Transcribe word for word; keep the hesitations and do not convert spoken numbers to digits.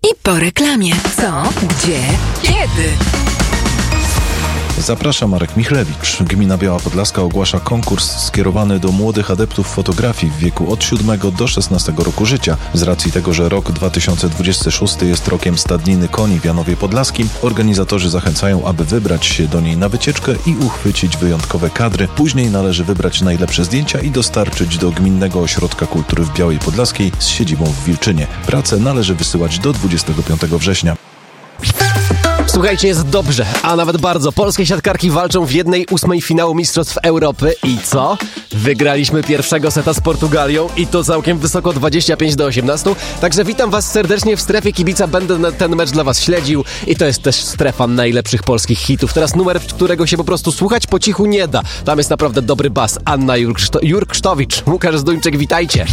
I po reklamie. Co? Gdzie? Kiedy? Zaprasza Marek Michlewicz. Gmina Biała Podlaska ogłasza konkurs skierowany do młodych adeptów fotografii w wieku od siódmego do szesnastego roku życia. Z racji tego, że rok dwa tysiące dwudziesty szósty jest rokiem stadniny koni w Janowie Podlaskim, organizatorzy zachęcają, aby wybrać się do niej na wycieczkę i uchwycić wyjątkowe kadry. Później należy wybrać najlepsze zdjęcia i dostarczyć do Gminnego Ośrodka Kultury w Białej Podlaskiej z siedzibą w Wilczynie. Pracę należy wysyłać do dwudziestego piątego września. Słuchajcie, jest dobrze, a nawet bardzo. Polskie siatkarki walczą w jednej ósmej finału Mistrzostw Europy i co? Wygraliśmy pierwszego seta z Portugalią i to całkiem wysoko, dwadzieścia pięć do osiemnastu. Także witam was serdecznie w strefie kibica, będę ten mecz dla was śledził i to jest też strefa najlepszych polskich hitów. Teraz numer, którego się po prostu słuchać po cichu nie da. Tam jest naprawdę dobry bas. Anna Jurksztowicz, Łukasz Zduńczyk, witajcie.